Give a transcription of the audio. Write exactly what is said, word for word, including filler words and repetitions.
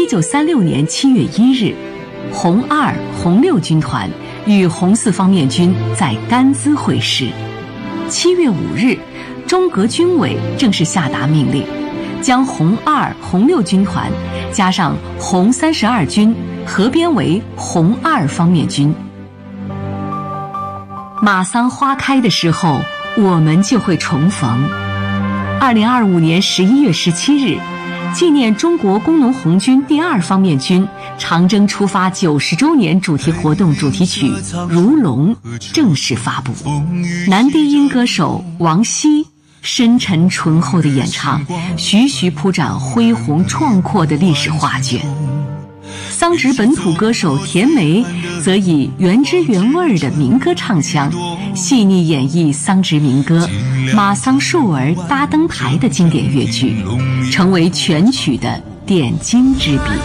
九三六年七月一日，红二、红六军团与红四方面军在甘孜会师。七月五日，中革军委正式下达命令，将红二、红六军团加上红三十二军合编为红二方面军。马桑花开的时候，我们就会重逢。二零二五年十一月十七日，纪念中国工农红军第二方面军长征出发九十周年主题活动主题曲《如龙》正式发布。男低音歌手王希深沉醇厚的演唱，徐徐铺展恢宏壮阔的历史画卷。桑植本土歌手田梅则以原汁原味的民歌唱腔，细腻演绎桑植民歌《马桑树儿搭灯台》的经典乐句，成为全曲的点睛之笔。